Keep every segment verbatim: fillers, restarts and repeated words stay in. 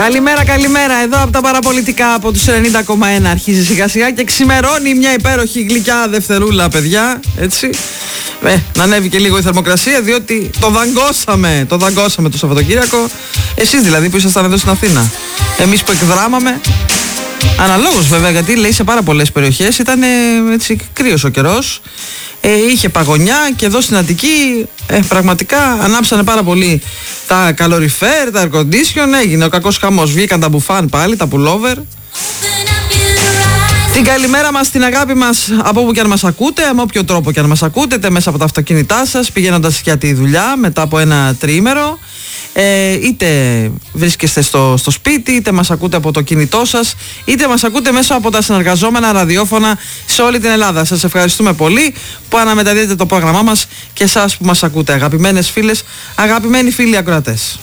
Καλημέρα, καλημέρα. Εδώ από τα παραπολιτικά από τους ενενήντα κόμμα ένα αρχίζει σιγά σιγά και ξημερώνει μια υπέροχη γλυκιά Δευτερούλα, παιδιά. Έτσι. Ε, να ανέβει και λίγο η θερμοκρασία, διότι το δαγκώσαμε. Το δαγκώσαμε το Σαββατοκύριακο. Εσείς δηλαδή που ήσασταν εδώ στην Αθήνα. Εμείς που εκδράμαμε. Αναλόγως βέβαια, γιατί λέει σε πάρα πολλές περιοχές ήταν έτσι κρύος ο καιρός. Ε, είχε παγωνιά και εδώ στην Αττική ε, πραγματικά ανάψανε πάρα πολύ τα καλοριφέρ, τα air condition, έγινε ο κακός χαμός. Βγήκαν τα μπουφάν πάλι, τα pullover. Την καλημέρα μας, την αγάπη μας από όπου και αν μας ακούτε, με όποιο τρόπο και αν μας ακούτε, είτε μέσα από τα αυτοκίνητά σας, πηγαίνοντας για τη δουλειά μετά από ένα τριήμερο, ε, είτε βρίσκεστε στο, στο σπίτι, είτε μας ακούτε από το κινητό σας, είτε μας ακούτε μέσα από τα συνεργαζόμενα ραδιόφωνα σε όλη την Ελλάδα. Σας ευχαριστούμε πολύ που αναμεταδίδετε το πρόγραμμά μας και εσάς που μας ακούτε, αγαπημένες φίλες, αγαπημένοι φίλοι ακροατές.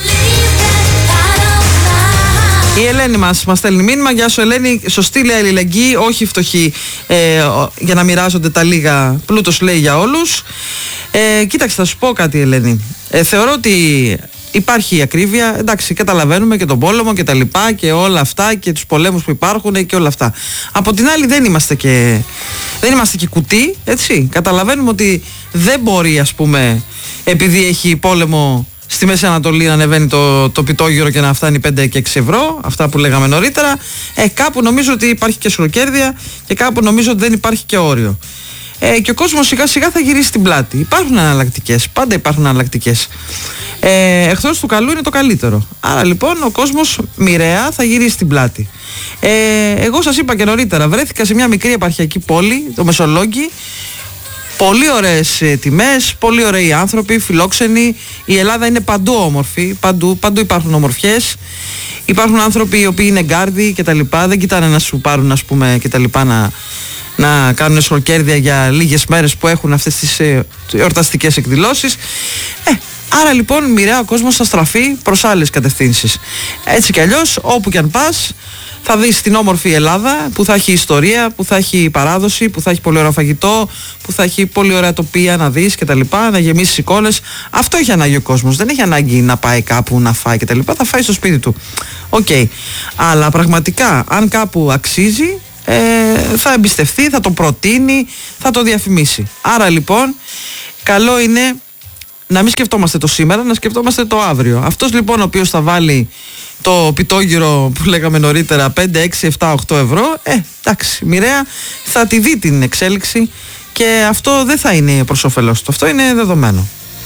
Η Ελένη μας μας στέλνει μήνυμα. Γεια σου Ελένη, σωστή λέει αλληλεγγύη, όχι φτωχή, ε, για να μοιράζονται τα λίγα, πλούτος λέει για όλους. Ε, κοίταξε, θα σου πω κάτι Ελένη. Ε, θεωρώ ότι υπάρχει ακρίβεια, εντάξει, καταλαβαίνουμε και τον πόλεμο και τα λοιπά και όλα αυτά και τους πολέμους που υπάρχουν και όλα αυτά. Από την άλλη δεν είμαστε και, δεν είμαστε και κουτί, έτσι. Καταλαβαίνουμε ότι δεν μπορεί, ας πούμε, επειδή έχει πόλεμο στη Μέση Ανατολή να ανεβαίνει το, το πιτόγυρο και να φτάνει πέντε και έξι ευρώ, αυτά που λέγαμε νωρίτερα. Ε, κάπου νομίζω ότι υπάρχει και σκλοκέρδεια και κάπου νομίζω ότι δεν υπάρχει και όριο. Ε, και ο κόσμος σιγά σιγά θα γυρίσει την πλάτη. Υπάρχουν εναλλακτικές, πάντα υπάρχουν εναλλακτικές. Ε, εχθρός του καλού είναι το καλύτερο. Άρα λοιπόν ο κόσμος μοιραία θα γυρίσει την πλάτη. Ε, εγώ σας είπα και νωρίτερα, βρέθηκα σε μια μικρή επαρχιακή πόλη, το Μεσολόγγι. Πολύ ωραίες ε, τιμές, πολύ ωραίοι άνθρωποι, φιλόξενοι. Η Ελλάδα είναι παντού όμορφη, παντού, παντού υπάρχουν ομορφιές. Υπάρχουν άνθρωποι οι οποίοι είναι γκάρδοι και τα λοιπά, δεν κοιτάνε να σου πάρουν, ας πούμε, και τα λοιπά, να, να κάνουν σχροκέρδια για λίγες μέρες που έχουν αυτές τις ε, εορταστικές εκδηλώσεις. Ε, άρα λοιπόν μοιραία ο κόσμος θα στραφεί προς άλλες κατευθύνσεις. Έτσι κι αλλιώς, όπου κι αν πας, θα δεις την όμορφη Ελλάδα που θα έχει ιστορία, που θα έχει παράδοση, που θα έχει πολύ ωραίο φαγητό, που θα έχει πολύ ωραία τοπία να δεις και τα λοιπά, να γεμίσεις εικόνες. Αυτό έχει ανάγκη ο κόσμος. Δεν έχει ανάγκη να πάει κάπου να φάει και τα λοιπά. Θα φάει στο σπίτι του. Οκ. Okay. Αλλά πραγματικά, αν κάπου αξίζει, ε, θα εμπιστευτεί, θα το προτείνει, θα το διαφημίσει. Άρα λοιπόν, καλό είναι να μην σκεφτόμαστε το σήμερα, να σκεφτόμαστε το αύριο. Αυτός λοιπόν ο οποίος θα βάλει το πιτόγυρο που λέγαμε νωρίτερα πέντε, έξι, επτά, οκτώ ευρώ, ε, εντάξει, μοιραία θα τη δει την εξέλιξη και αυτό δεν θα είναι προς όφελός του. Αυτό είναι δεδομένο.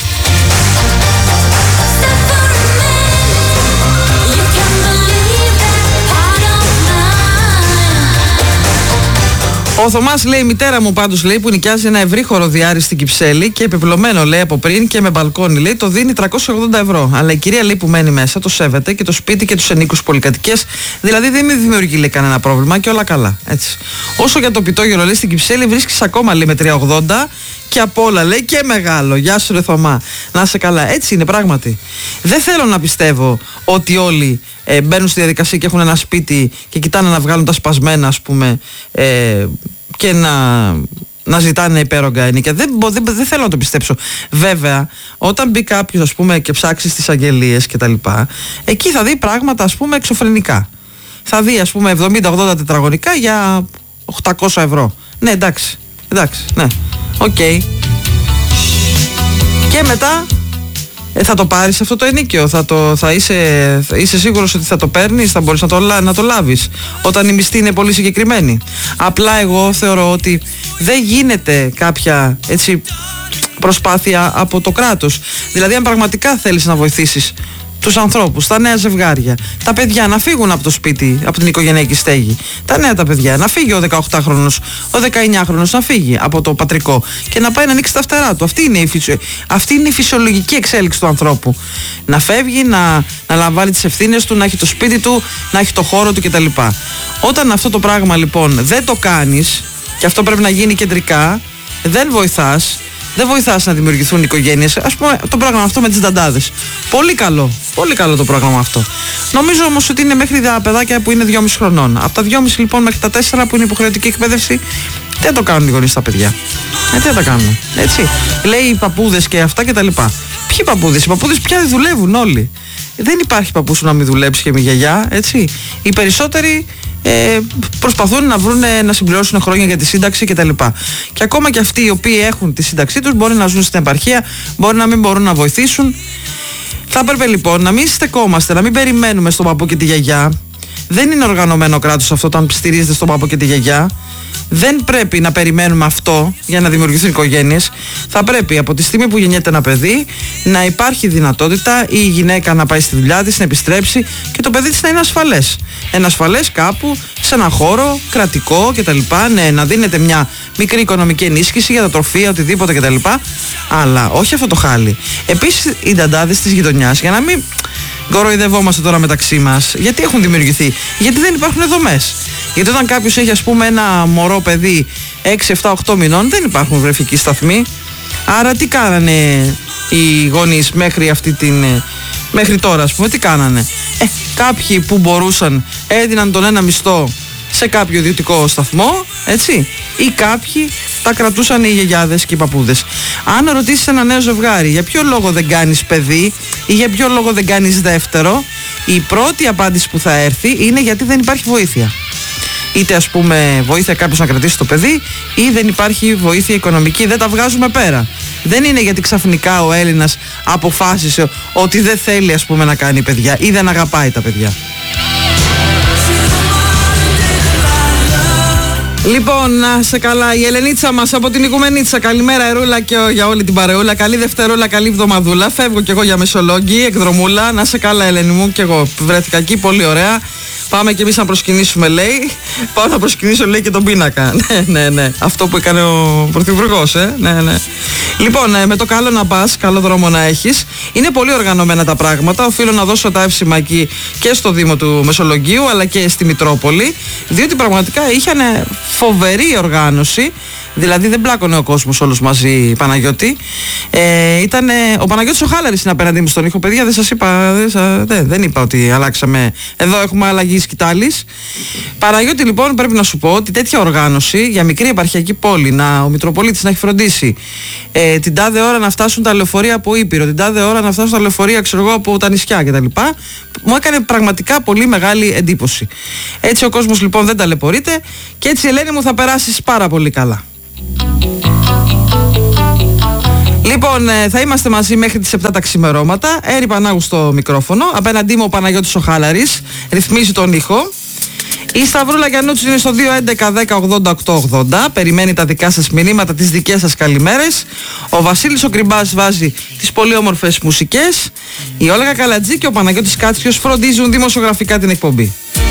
Ο Θωμάς λέει: η μητέρα μου πάντως λέει που νοικιάζει ένα ευρύχωρο διάρρη στην Κυψέλη και επιπλωμένο λέει από πριν και με μπαλκόνι λέει το δίνει τριακόσια ογδόντα ευρώ. Αλλά η κυρία λέει που μένει μέσα το σέβεται και το σπίτι και τους ενίκους πολυκατοικίες. Δηλαδή δεν με δημιουργεί λέει κανένα πρόβλημα και όλα καλά. Έτσι. Όσο για το πιτόγυρο λέει στην Κυψέλη βρίσκεις ακόμα λέει με τριακόσια ογδόντα και απ' όλα λέει και μεγάλο. Γεια σου ρε Θωμά. Να είσαι καλά. Έτσι είναι πράγματι. Δεν θέλω να πιστεύω ότι όλοι ε, μπαίνουν στη διαδικασία και έχουν ένα σπίτι και κοιτάνε να βγάλουν τα σπασμένα, ας πούμε, ε, και να, να ζητάνε υπέρογκα ενοίκια. Δεν, δεν, δεν θέλω να το πιστέψω. Βέβαια, όταν μπει κάποιος, ας πούμε, και ψάξει στις αγγελίες και τα λοιπά, εκεί θα δει πράγματα, ας πούμε, εξωφρενικά. Θα δει, ας πούμε, εβδομήντα ογδόντα τετραγωνικά για οκτακόσια ευρώ. Ναι, εντάξει. Εντάξει, ναι. Οκ. Okay. Και μετά ε, θα το πάρεις αυτό το ενίκιο, θα, το, θα, είσαι, θα είσαι σίγουρος ότι θα το παίρνεις, θα μπορείς να το, να το λάβεις όταν η μισθή είναι πολύ συγκεκριμένη. Απλά εγώ θεωρώ ότι δεν γίνεται κάποια έτσι προσπάθεια από το κράτος. Δηλαδή αν πραγματικά θέλεις να βοηθήσεις τους ανθρώπους, τα νέα ζευγάρια, τα παιδιά να φύγουν από το σπίτι, από την οικογενειακή στέγη, τα νέα τα παιδιά, να φύγει ο δεκαοκτάχρονος, ο δεκαεννιάχρονος να φύγει από το πατρικό και να πάει να ανοίξει τα φτερά του. Αυτή είναι η, φυσιο... Αυτή είναι η φυσιολογική εξέλιξη του ανθρώπου. Να φεύγει, να, να λαμβάνει τις ευθύνες του, να έχει το σπίτι του, να έχει το χώρο του κτλ. Όταν αυτό το πράγμα λοιπόν δεν το κάνεις, και αυτό πρέπει να γίνει κεντρικά, δεν βοηθάς. Δεν βοηθάς να δημιουργηθούν οικογένειες. Ας πούμε το πρόγραμμα αυτό με τις νταντάδες. Πολύ καλό. Πολύ καλό το πρόγραμμα αυτό. Νομίζω όμως ότι είναι μέχρι τα παιδάκια που είναι δυόμισι χρονών. Από τα δυόμισι λοιπόν μέχρι τα τέσσερα που είναι υποχρεωτική εκπαίδευση, δεν το κάνουν οι γονείς τα παιδιά. Ε, τι θα τα κάνουν. Έτσι. Λέει οι παππούδες και αυτά και τα λοιπά. Ποιοι παππούδες? Οι παππούδες πια δουλεύουν όλοι. δεν υπάρχει παππού σου να μην δουλέψει και μη γιαγιά, έτσι. Οι περισσότεροι ε, προσπαθούν να, βρουν, να συμπληρώσουν χρόνια για τη σύνταξη κτλ. Και ακόμα και αυτοί οι οποίοι έχουν τη σύνταξή τους μπορεί να ζουν στην επαρχία, μπορεί να μην μπορούν να βοηθήσουν. Θα έπρεπε λοιπόν να μην στεκόμαστε, να μην περιμένουμε στον παππού και τη γιαγιά. Δεν είναι οργανωμένο κράτος αυτό όταν στηρίζεται στον παππού και τη γιαγιά. Δεν πρέπει να περιμένουμε αυτό για να δημιουργηθούν οικογένειες. Θα πρέπει από τη στιγμή που γεννιέται ένα παιδί να υπάρχει δυνατότητα η γυναίκα να πάει στη δουλειά της, να επιστρέψει και το παιδί της να είναι ασφαλές. Ένα ασφαλές κάπου, σε ένα χώρο κρατικό κτλ. Ναι, να δίνεται μια μικρή οικονομική ενίσχυση για τα τροφεία, οτιδήποτε κτλ. Αλλά όχι αυτό το χάλι. Επίσης οι νταντάδες της γειτονιάς, για να μην κοροϊδευόμαστε τώρα μεταξύ μας, γιατί έχουν δημιουργηθεί? Γιατί δεν υπάρχουν δομές. Γιατί όταν κάποιος έχει, ας πούμε, ένα μωρό παιδί έξι, επτά, οκτώ μηνών, δεν υπάρχουν βρεφικοί σταθμοί. Άρα τι κάνανε οι γονείς μέχρι αυτή την... μέχρι τώρα, ας πούμε, τι κάνανε? Ε, κάποιοι που μπορούσαν έδιναν τον ένα μισθό σε κάποιο ιδιωτικό σταθμό, έτσι, ή κάποιοι τα κρατούσαν οι γιαγιάδες και οι παππούδες. Αν ρωτήσεις ένα νέο ζευγάρι για ποιο λόγο δεν κάνεις παιδί ή για ποιο λόγο δεν κάνεις δεύτερο, η πρώτη απάντηση που θα έρθει είναι γιατί δεν υπάρχει βοήθεια. Είτε, ας πούμε, βοήθεια κάποιος να κρατήσει το παιδί, ή δεν υπάρχει βοήθεια οικονομική, δεν τα βγάζουμε πέρα. Δεν είναι γιατί ξαφνικά ο Έλληνας αποφάσισε ότι δεν θέλει, ας πούμε, να κάνει παιδιά ή δεν αγαπάει τα παιδιά. Λοιπόν, να σε καλά, η Ελενίτσα μας από την Οικουμενίτσα. Καλημέρα, Ερούλα, και για όλη την παρεούλα. Καλή Δευτερούλα, καλή εβδομαδούλα. Φεύγω κι εγώ για Μεσολόγγι, εκδρομούλα. Να σε καλά, Ελένη μου, κι εγώ βρέθηκα εκεί, πολύ ωραία. Πάμε κι εμείς να προσκυνήσουμε, λέει. Πάω να προσκυνήσω, λέει, και τον πίνακα. Ναι, ναι, ναι. Αυτό που έκανε ο Πρωθυπουργός, ε. Ναι, ναι. Λοιπόν, με το καλό να πας, καλό δρόμο να έχεις. Είναι πολύ οργανωμένα τα πράγματα. Οφείλω να δώσω τα εύσημα εκεί και στο Δήμο του Μεσολογγίου, αλλά και στη Μητρόπολη. Διότι πραγματικά είχαν φοβερή οργάνωση. Δηλαδή δεν πλάκωνε ο κόσμος όλος μαζί, Παναγιώτη. Ε, ήτανε, ο Παναγιώτης ο Χάλαρης είναι απέναντί μου στον ήχο. Παιδιά, δεν σας είπα, δεν, σα, δεν, δεν είπα ότι αλλάξαμε. Εδώ έχουμε αλλαγή σκητάλης. Παναγιώτη, λοιπόν, πρέπει να σου πω ότι τέτοια οργάνωση για μικρή επαρχιακή πόλη, να, ο Μητροπολίτης να έχει φροντίσει ε, την τάδε ώρα να φτάσουν τα λεωφορεία από Ήπειρο, την τάδε ώρα να φτάσουν τα λεωφορεία, ξέρω εγώ, από τα νησιά κτλ. Μου έκανε πραγματικά πολύ μεγάλη εντύπωση. Έτσι ο κόσμος, λοιπόν, δεν ταλαιπωρείται και έτσι, Ελένη μου, θα περάσεις πάρα πολύ καλά. Λοιπόν, θα είμαστε μαζί μέχρι τις επτά τα ξημερώματα. Έρη Πανάγου στο μικρόφωνο. Απέναντί μου ο Παναγιώτης ο Χάλαρης ρυθμίζει τον ήχο. Η Σταυρούλα Γιαννούτσου είναι στο δύο έντεκα δέκα ογδόντα οκτώ ογδόντα. Περιμένει τα δικά σας μηνύματα, τις δικές σας καλημέρες. Ο Βασίλης ο Κρυμπάς βάζει τις πολύ όμορφες μουσικές. Η Όλγα Καλατζή και ο Παναγιώτης Κάτσιος φροντίζουν δημοσιογραφικά την εκπομπή.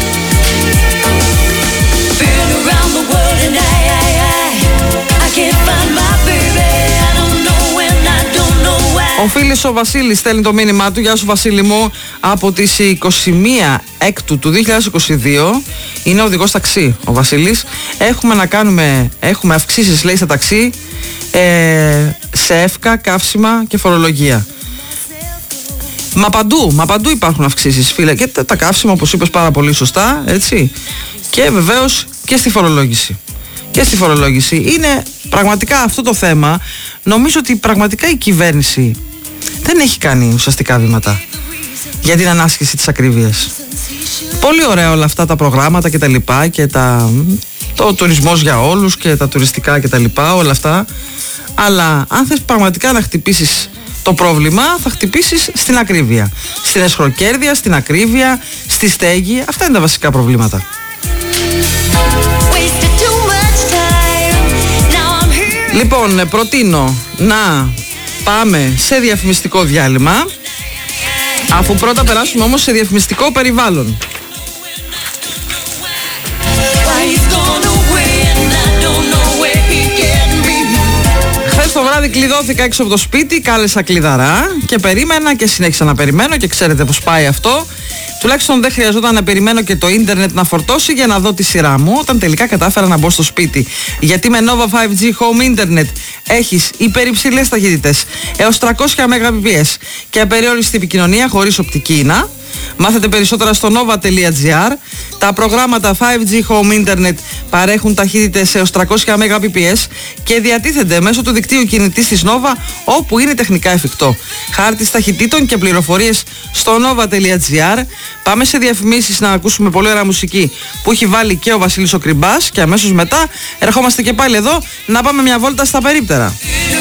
Ο φίλος ο Βασίλης στέλνει το μήνυμά του. Γεια σου, Βασίλη μου, από τις είκοσι μία Έκτου του δύο χιλιάδες είκοσι δύο. Είναι οδηγός ταξί ο Βασίλης. Έχουμε να κάνουμε, έχουμε αυξήσεις, λέει, στα ταξί, ε, σε εύκα, καύσιμα και φορολογία. Μα παντού, μα παντού υπάρχουν αυξήσεις, φίλε. Και τα, τα καύσιμα, όπως είπες πάρα πολύ σωστά, έτσι. Και βεβαίως και στη φορολόγηση. Και στη φορολόγηση. Είναι πραγματικά αυτό το θέμα. Νομίζω ότι πραγματικά η κυβέρνηση δεν έχει κάνει ουσιαστικά βήματα για την ανάσχεση της ακρίβειας. Πολύ ωραία όλα αυτά τα προγράμματα και τα λοιπά και τα, το τουρισμός για όλους και τα τουριστικά και τα λοιπά, όλα αυτά. Αλλά αν θες πραγματικά να χτυπήσεις το πρόβλημα, θα χτυπήσεις στην ακρίβεια. Στην εσχροκέρδεια, στην ακρίβεια, στη στέγη. Αυτά είναι τα βασικά προβλήματα. Λοιπόν, προτείνω να πάμε σε διαφημιστικό διάλειμμα, αφού πρώτα περάσουμε όμως σε διαφημιστικό περιβάλλον. Χθες το βράδυ κλειδώθηκα έξω από το σπίτι, κάλεσα κλειδαρά και περίμενα και συνέχισα να περιμένω και ξέρετε πως πάει αυτό. Τουλάχιστον δεν χρειαζόταν να περιμένω και το ίντερνετ να φορτώσει για να δω τη σειρά μου, όταν τελικά κατάφερα να μπω στο σπίτι. Γιατί με Nova φάιβ τζι Home Internet έχεις υπερυψηλές ταχύτητες έως τριακόσια μεγαμπιτ και απεριόριστη επικοινωνία χωρίς οπτική ίνα. Μάθετε περισσότερα στο nova τελεία gr. Τα προγράμματα φάιβ τζι Home Internet Παρέχουν ταχύτητες έως τριακόσια Mbps και διατίθενται μέσω του δικτύου κινητής της Nova όπου είναι τεχνικά εφικτό. Χάρτης ταχυτήτων και πληροφορίες στο nova τελεία gr. Πάμε σε διαφημίσεις να ακούσουμε πολύ ωραία μουσική που έχει βάλει και ο Βασίλης ο Κρυμπάς και αμέσως μετά ερχόμαστε και πάλι εδώ να πάμε μια βόλτα στα περίπτερα.